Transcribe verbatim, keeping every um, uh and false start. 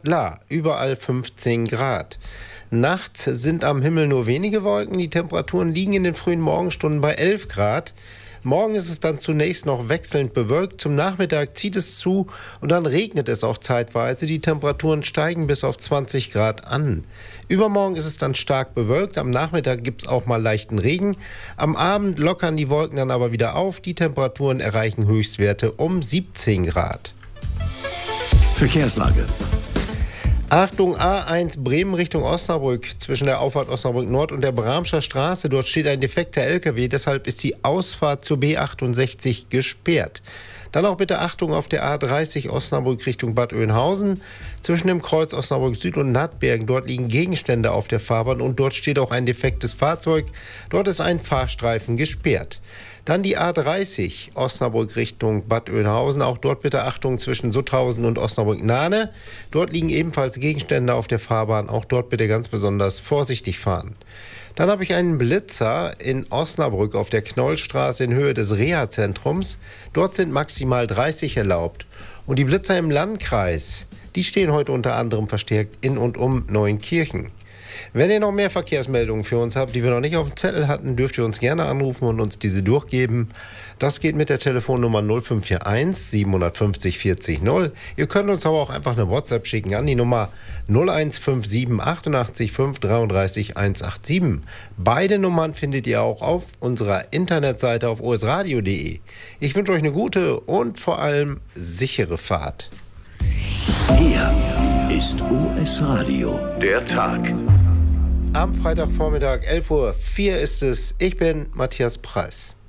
la, überall fünfzehn Grad. Nachts sind am Himmel nur wenige Wolken. Die Temperaturen liegen in den frühen Morgenstunden bei elf Grad. Morgen ist es dann zunächst noch wechselnd bewölkt. Zum Nachmittag zieht es zu und dann regnet es auch zeitweise. Die Temperaturen steigen bis auf zwanzig Grad an. Übermorgen ist es dann stark bewölkt. Am Nachmittag gibt es auch mal leichten Regen. Am Abend lockern die Wolken dann aber wieder auf. Die Temperaturen erreichen Höchstwerte um siebzehn Grad. Verkehrslage. Achtung, A eins Bremen Richtung Osnabrück zwischen der Auffahrt Osnabrück Nord und der Bramscher Straße. Dort steht ein defekter L K W, deshalb ist die Ausfahrt zur B achtundsechzig gesperrt. Dann auch bitte Achtung auf der A dreißig Osnabrück Richtung Bad Oeynhausen. Zwischen dem Kreuz Osnabrück Süd und Nattbergen, dort liegen Gegenstände auf der Fahrbahn und dort steht auch ein defektes Fahrzeug. Dort ist ein Fahrstreifen gesperrt. Dann die A dreißig Osnabrück Richtung Bad Oeynhausen. Auch dort bitte Achtung zwischen Sutthausen und Osnabrück-Nahne. Dort liegen ebenfalls Gegenstände auf der Fahrbahn. Auch dort bitte ganz besonders vorsichtig fahren. Dann habe ich einen Blitzer in Osnabrück auf der Knollstraße in Höhe des Reha-Zentrums. Dort sind maximal dreißig erlaubt. Und die Blitzer im Landkreis, die stehen heute unter anderem verstärkt in und um Neuenkirchen. Wenn ihr noch mehr Verkehrsmeldungen für uns habt, die wir noch nicht auf dem Zettel hatten, dürft ihr uns gerne anrufen und uns diese durchgeben. Das geht mit der Telefonnummer null fünf vier eins sieben fünf null vierzig null. Ihr könnt uns aber auch einfach eine WhatsApp schicken an die Nummer null eins fünf sieben achtundachtzig fünf dreiunddreißig hundertsiebenundachtzig. Beide Nummern findet ihr auch auf unserer Internetseite auf o s radio punkt de. Ich wünsche euch eine gute und vor allem sichere Fahrt. Hier ist O S Radio, der Tag. Am Freitagvormittag elf Uhr vier ist es. Ich bin Matthias Preiß.